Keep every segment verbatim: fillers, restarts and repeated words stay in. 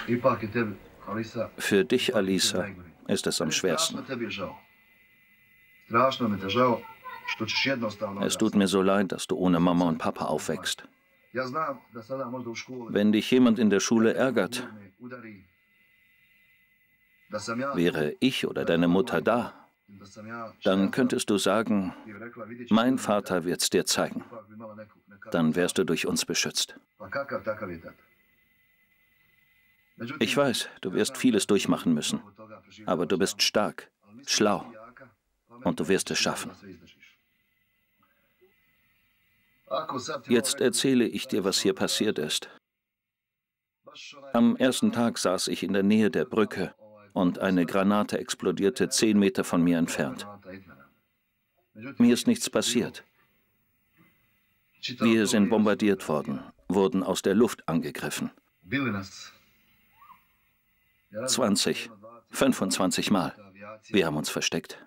Für dich, Alisa, ist es am schwersten. Es tut mir so leid, dass du ohne Mama und Papa aufwächst. Wenn dich jemand in der Schule ärgert, wäre ich oder deine Mutter da, dann könntest du sagen, mein Vater wird's dir zeigen. Dann wärst du durch uns beschützt. Ich weiß, du wirst vieles durchmachen müssen, aber du bist stark, schlau und du wirst es schaffen. Jetzt erzähle ich dir, was hier passiert ist. Am ersten Tag saß ich in der Nähe der Brücke und eine Granate explodierte zehn Meter von mir entfernt. Mir ist nichts passiert. Wir sind bombardiert worden, wurden aus der Luft angegriffen. zwanzig, fünfundzwanzig Mal. Wir haben uns versteckt.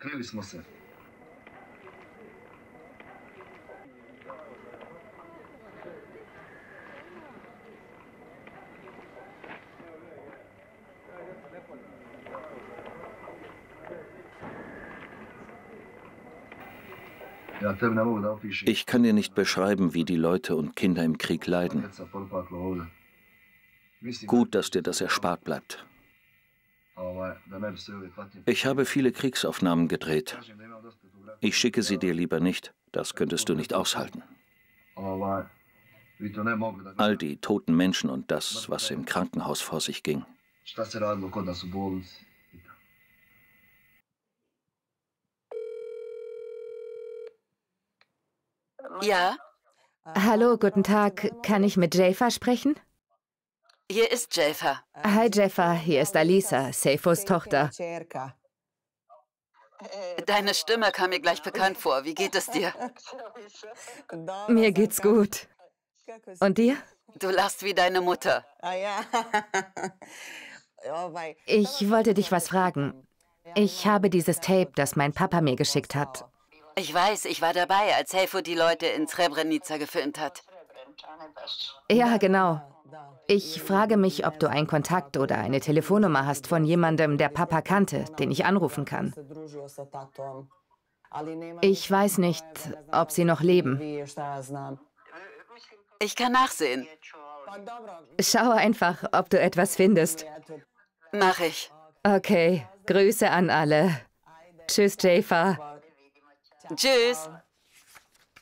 Ich kann dir nicht beschreiben, wie die Leute und Kinder im Krieg leiden. Gut, dass dir das erspart bleibt. Ich habe viele Kriegsaufnahmen gedreht. Ich schicke sie dir lieber nicht, das könntest du nicht aushalten. All die toten Menschen und das, was im Krankenhaus vor sich ging. Ja? Hallo, guten Tag. Kann ich mit Jayfa sprechen? Hier ist Jayfa. Hi Jayfa, hier ist Alisa, Seifos Tochter. Deine Stimme kam mir gleich bekannt vor. Wie geht es dir? Mir geht's gut. Und dir? Du lachst wie deine Mutter. Ich wollte dich was fragen. Ich habe dieses Tape, das mein Papa mir geschickt hat. Ich weiß, ich war dabei, als Seifo die Leute in Srebrenica gefilmt hat. Ja, genau. Ich frage mich, ob du einen Kontakt oder eine Telefonnummer hast von jemandem, der Papa kannte, den ich anrufen kann. Ich weiß nicht, ob sie noch leben. Ich kann nachsehen. Schau einfach, ob du etwas findest. Mach ich. Okay, Grüße an alle. Tschüss, Jayfa. Tschüss.